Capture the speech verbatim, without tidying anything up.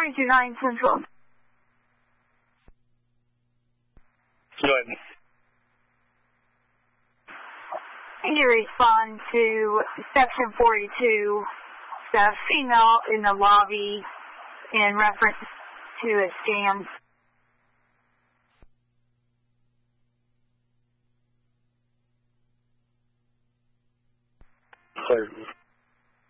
forty-two nine Central. Go ahead. You respond to Section forty-two, the female in the lobby in reference to a scam. Clear.